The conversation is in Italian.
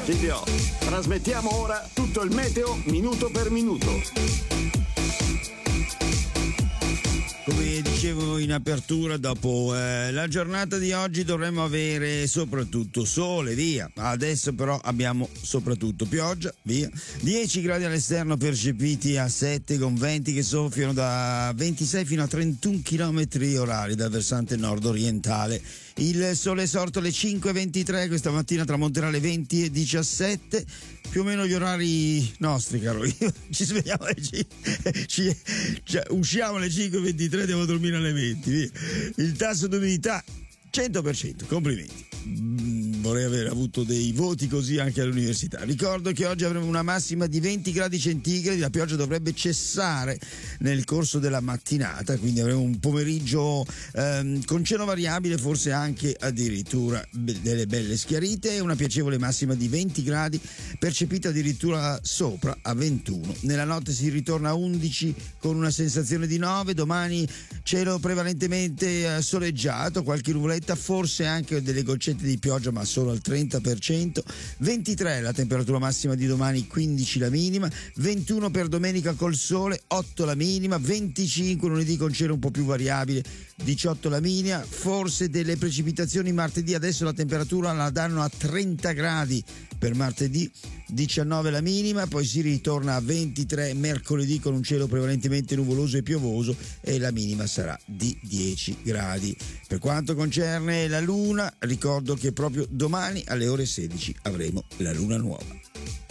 Silvio, trasmettiamo ora tutto il meteo minuto per minuto. Come dicevo in apertura, dopo la giornata di oggi dovremmo avere soprattutto sole, via. Adesso però abbiamo soprattutto pioggia, via. 10 gradi all'esterno percepiti a 7 con venti che soffiano da 26 fino a 31 km orari dal versante nord-orientale. Il sole è sorto alle 5:23, questa mattina tramonterà alle 20:17. Più o meno gli orari nostri, caro. Ci svegliamo alle 5, usciamo alle 5:23, andiamo a dormire alle 20. Via. Il tasso d'umidità 100%, complimenti. Vorrei aver avuto dei voti così anche all'università. Ricordo che oggi avremo una massima di 20 gradi centigradi, la pioggia dovrebbe cessare nel corso della mattinata, quindi avremo un pomeriggio con cielo variabile, forse anche addirittura delle belle schiarite, e una piacevole massima di 20 gradi, percepita addirittura sopra a 21. Nella notte si ritorna a 11 con una sensazione di 9, domani cielo prevalentemente soleggiato, qualche nuvoletta, forse anche delle goccette di pioggia, ma solo al 30%. 23 la temperatura massima di domani, 15 la minima, 21 per domenica col sole, 8 la minima, 25 lunedì con cielo un po' più variabile, 18 la minima, forse delle precipitazioni martedì, adesso la temperatura la danno a 30 gradi per martedì, 19 la minima, poi si ritorna a 23 mercoledì con un cielo prevalentemente nuvoloso e piovoso e la minima sarà di 10 gradi. Per quanto concerne la luna, ricordo che proprio domani alle ore 16 avremo la luna nuova.